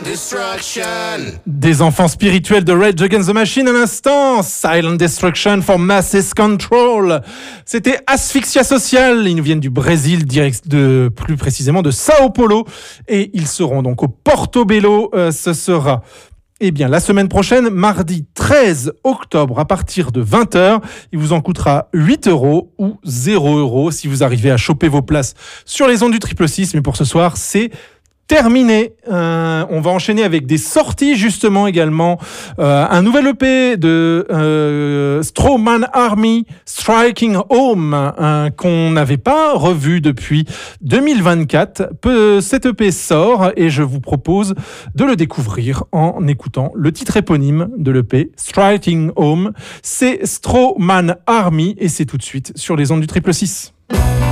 Des enfants spirituels de Rage Against the Machine à l'instant. Silent Destruction for Masses Control. C'était Asphyxia Social. Ils nous viennent du Brésil, plus précisément de Sao Paulo. Et ils seront donc au Portobello. Ce sera la semaine prochaine, mardi 13 octobre, à partir de 20h. Il vous en coûtera 8 € ou 0 € si vous arrivez à choper vos places sur les ondes du 666. Mais pour ce soir, c'est terminé. On va enchaîner avec des sorties justement également. Un nouvel EP de Strawman Army, Striking Home, qu'on n'avait pas revu depuis 2024. Cet EP sort et je vous propose de le découvrir en écoutant le titre éponyme de l'EP, Striking Home. C'est Strawman Army et c'est tout de suite sur les ondes du 666.